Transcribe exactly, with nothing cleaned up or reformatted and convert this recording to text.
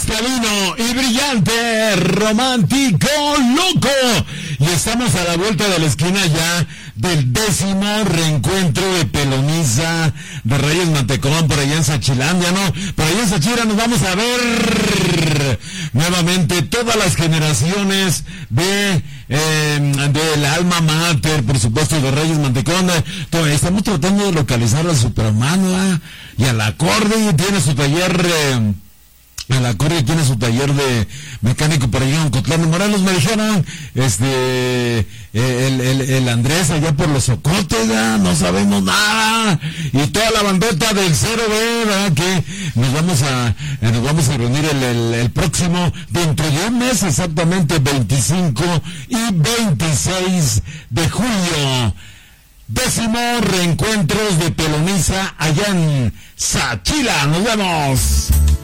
cristalino y brillante, romántico, loco. Y estamos a la vuelta de la esquina ya del décimo reencuentro de Peloniza de Reyes Mantecón por allá en Sachilandia, ¿no? Por allá en Sachira nos vamos a ver nuevamente todas las generaciones de eh, del alma mater, por supuesto, de Reyes Mantecón. Estamos tratando de localizar al Superman, ¿verdad? Y al acorde, tiene su taller... Eh, El acorde tiene su taller de mecánico por allá en Cotlán de Morelos, me dijeron, este, el, el, el Andrés allá por los Ocotes, ¿verdad? No sabemos nada, y toda la bandota del cero B, ¿verdad? Que nos vamos a, nos vamos a reunir el, el, el próximo, dentro de un mes exactamente, veinticinco y veintiséis de julio. Décimo reencuentros de Peloniza allá en Sachila, nos vemos.